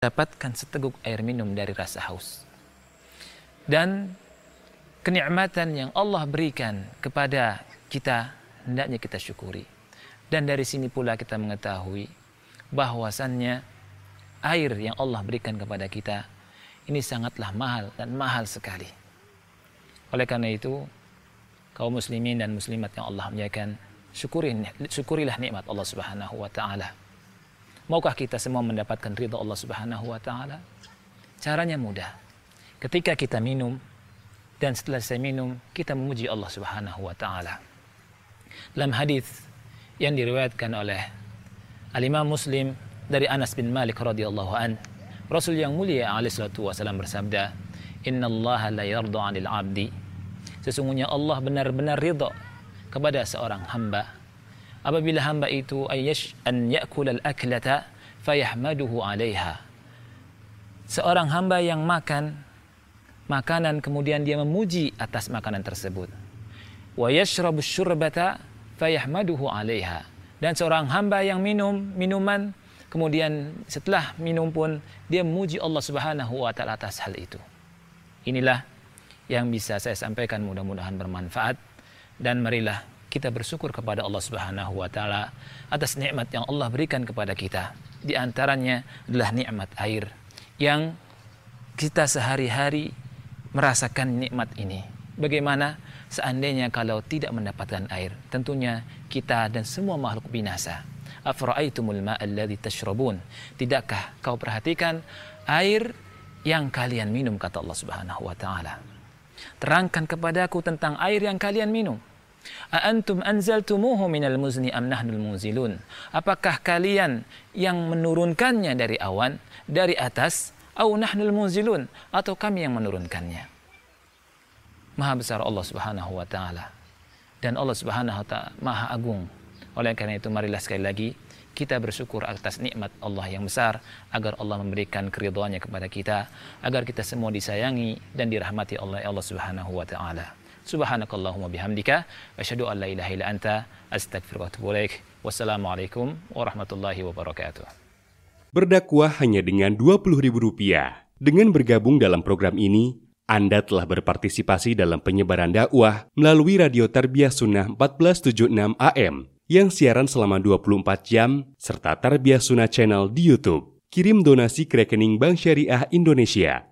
dapatkan seteguk air minum dari rasa haus. Dan kenikmatan yang Allah berikan kepada kita hendaknya kita syukuri. Dan dari sini pula kita mengetahui bahwasannya air yang Allah berikan kepada kita ini sangatlah mahal dan mahal sekali. Oleh karena itu, kaum muslimin dan muslimat yang Allah muliakan, syukurilah nikmat Allah Subhanahu wa taala. Maukah kita semua mendapatkan ridha Allah Subhanahu wa taala? Caranya mudah. Ketika kita minum dan setelah saya minum, kita memuji Allah Subhanahu wa taala. Dalam hadis yang diriwayatkan oleh Al-Imam Muslim dari Anas bin Malik radhiyallahu an, Rasul yang mulia alaihi salatu wasallam bersabda, "Innallaha la yarda 'anil 'abdi." Sesungguhnya Allah benar-benar ridha kepada seorang hamba apabila hamba itu an ya'kul al-aklata fayahmaduhu 'alaiha. Seorang hamba yang makan makanan kemudian dia memuji atas makanan tersebut. Wa yashrabu syurbata fayahmaduhu 'alaiha. Dan seorang hamba yang minum minuman kemudian setelah minum pun dia memuji Allah Subhanahu wa taala atas hal itu. Inilah yang bisa saya sampaikan, mudah-mudahan bermanfaat, dan marilah kita bersyukur kepada Allah Subhanahu wa taala atas nikmat yang Allah berikan kepada kita. Di antaranya adalah nikmat air yang kita sehari-hari merasakan nikmat ini. Bagaimana seandainya kalau tidak mendapatkan air? Tentunya kita dan semua makhluk binasa. Afara'aitumul ma'a alladhi tashrabun? Tidakkah kau perhatikan air yang kalian minum, kata Allah Subhanahu wa taala. Terangkan kepadaku tentang air yang kalian minum. A antum anzaltumuhu minal muzni am nahnul munzilun? Apakah kalian yang menurunkannya dari awan, dari atas, au nahnul munzilun, atau kami yang menurunkannya? Maha besar Allah Subhanahu wa taala, dan Allah Subhanahu wa taala Maha agung. Oleh karena itu marilah sekali lagi kita bersyukur atas nikmat Allah yang besar, agar Allah memberikan keridhaannya kepada kita, agar kita semua disayangi dan dirahmati oleh Allah Subhanahu wa taala. Subhanakallahumma bihamdika asyhadu an la ilaha illa anta astaghfiruka wa atubu ilaik. Wassalamualaikum warahmatullahi wabarakatuh. Berdakwah hanya dengan Rp20.000. Dengan bergabung dalam program ini, Anda telah berpartisipasi dalam penyebaran dakwah melalui Radio Tarbiyah Sunnah 1476 AM yang siaran selama 24 jam serta Tarbiyah Sunnah Channel di YouTube. Kirim donasi ke rekening Bank Syariah Indonesia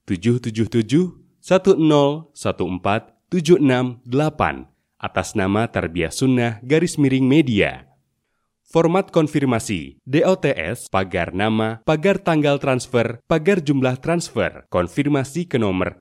777-1014-768 atas nama Tarbiyah Sunnah _Media. Format konfirmasi DOTS, pagar nama, pagar tanggal transfer, pagar jumlah transfer. Konfirmasi ke nomor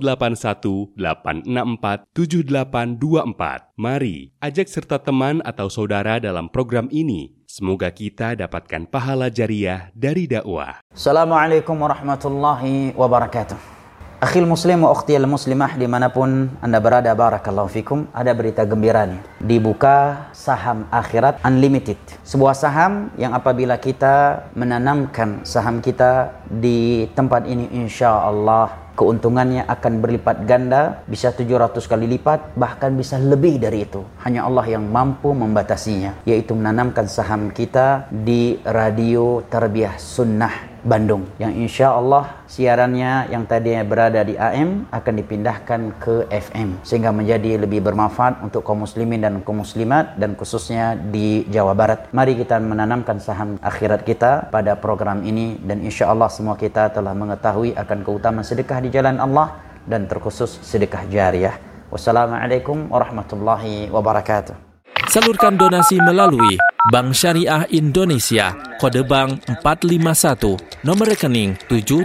0818647824. Mari ajak serta teman atau saudara dalam program ini. Semoga kita dapatkan pahala jariah dari dakwah. Assalamualaikum warahmatullahi wabarakatuh. Akhil muslim wa ukhtiyal muslimah dimanapun Anda berada, barakallahu fikum. Ada berita gembira nih. Dibuka saham akhirat unlimited. Sebuah saham yang apabila kita menanamkan saham kita di tempat ini, insya Allah keuntungannya akan berlipat ganda, bisa 700 kali lipat, bahkan bisa lebih dari itu. Hanya Allah yang mampu membatasinya, yaitu menanamkan saham kita di Radio Tarbiyah Sunnah Bandung, yang insya Allah siarannya yang tadinya berada di AM akan dipindahkan ke FM, sehingga menjadi lebih bermanfaat untuk kaum muslimin dan kaum muslimat, dan khususnya di Jawa Barat. Mari kita menanamkan saham akhirat kita pada program ini, dan insya Allah semua kita telah mengetahui akan keutamaan sedekah di jalan Allah, dan terkhusus sedekah jariah. Wassalamualaikum warahmatullahi wabarakatuh. Salurkan donasi melalui Bank Syariah Indonesia, kode bank 451, nomor rekening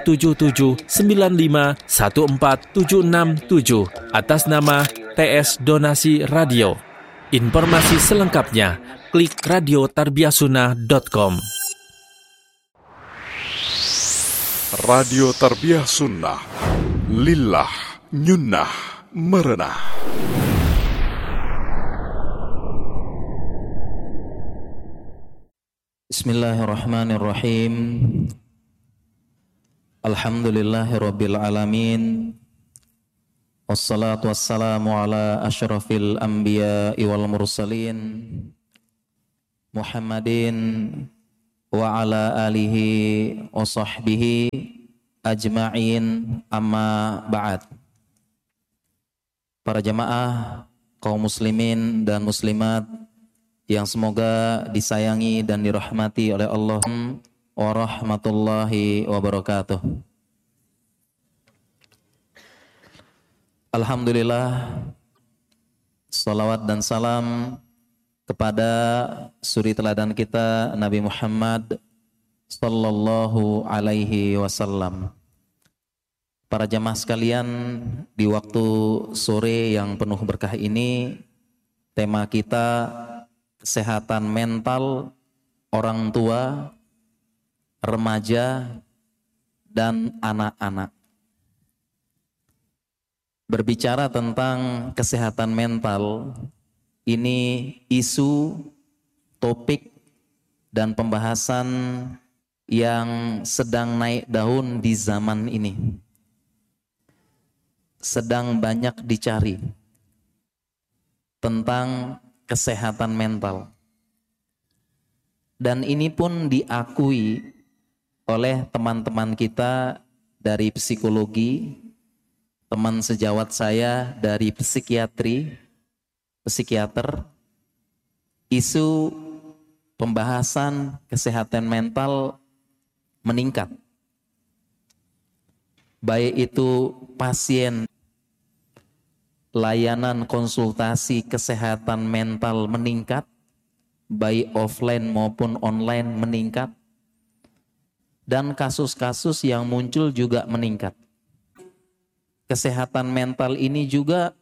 77795147667, atas nama TS Donasi Radio. Informasi selengkapnya klik radiotarbiyahsunnah.com. Radio Tarbiyah Sunnah, lillah nyunnah merenah. Bismillahirrahmanirrahim. Alhamdulillahirabbil alamin. Wassalatu wassalamu ala asyrafil anbiya'i wal mursalin Muhammadin wa ala alihi wa sahbihi ajma'in, amma ba'd. Para jamaah kaum muslimin dan muslimat yang semoga disayangi dan dirahmati oleh Allah warahmatullahi wabarakatuh. Alhamdulillah, salawat dan salam kepada suri teladan kita Nabi Muhammad sallallahu alaihi wasallam. Para jamaah sekalian, di waktu sore yang penuh berkah ini, tema kita kesehatan mental orang tua, remaja, dan anak-anak. Berbicara tentang kesehatan mental, ini isu, topik, dan pembahasan yang sedang naik daun di zaman ini. Sedang banyak dicari tentang kesehatan mental. Dan ini pun diakui oleh teman-teman kita dari psikologi, teman sejawat saya dari psikiater, isu pembahasan kesehatan mental meningkat. Baik itu pasien, layanan konsultasi kesehatan mental meningkat, baik offline maupun online meningkat, dan kasus-kasus yang muncul juga meningkat. Kesehatan mental ini juga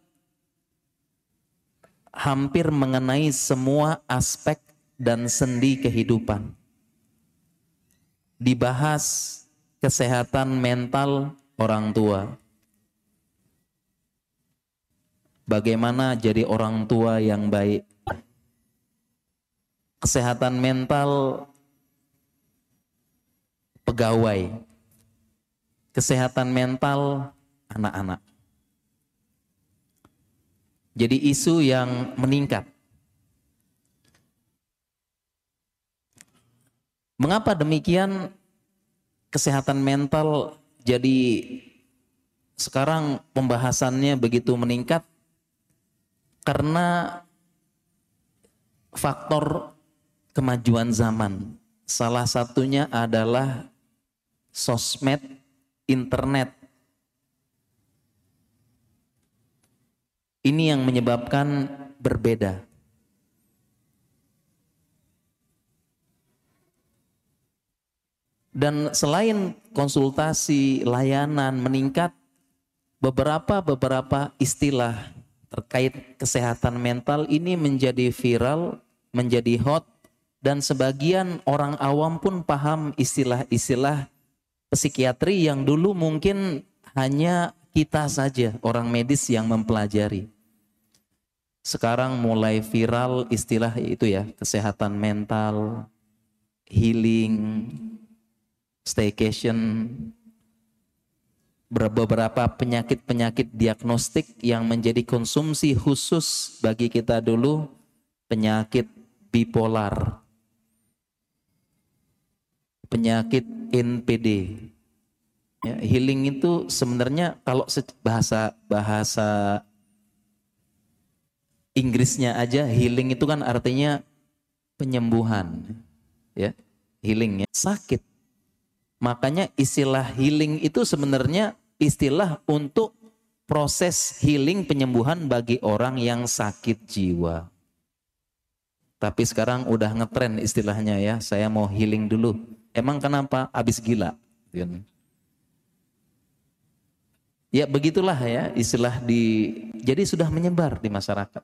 hampir mengenai semua aspek dan sendi kehidupan. Dibahas kesehatan mental orang tua. Bagaimana jadi orang tua yang baik. Kesehatan mental pegawai. Kesehatan mental anak-anak. Jadi isu yang meningkat. Mengapa demikian? Kesehatan mental jadi sekarang pembahasannya begitu meningkat karena faktor kemajuan zaman. Salah satunya adalah sosmed, internet. Ini yang menyebabkan berbeda. Dan selain konsultasi, layanan meningkat, beberapa istilah terkait kesehatan mental ini menjadi viral, menjadi hot, dan sebagian orang awam pun paham istilah-istilah psikiatri yang dulu mungkin hanya kita saja, orang medis yang mempelajari. Sekarang mulai viral istilah itu ya, kesehatan mental, healing, staycation, beberapa penyakit-penyakit diagnostik yang menjadi konsumsi khusus bagi kita dulu, penyakit bipolar, penyakit NPD. Ya, healing itu sebenarnya kalau bahasa Inggrisnya aja, healing itu kan artinya penyembuhan, ya, healing ya, sakit. Makanya istilah healing itu sebenarnya istilah untuk proses healing penyembuhan bagi orang yang sakit jiwa. Tapi sekarang udah ngetren istilahnya ya, saya mau healing dulu. Emang kenapa? Habis gila. Ya begitulah ya istilah jadi sudah menyebar di masyarakat.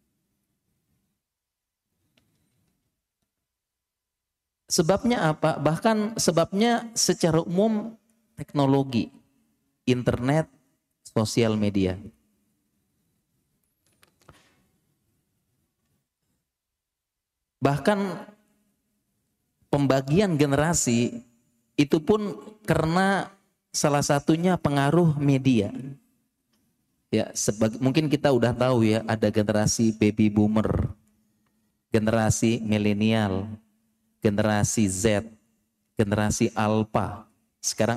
Sebabnya apa? Bahkan sebabnya secara umum teknologi, internet, sosial media. Bahkan pembagian generasi itu pun karena salah satunya pengaruh media. Ya, mungkin kita udah tahu ya, ada generasi baby boomer, generasi milenial, generasi Z, generasi Alpha. Sekarang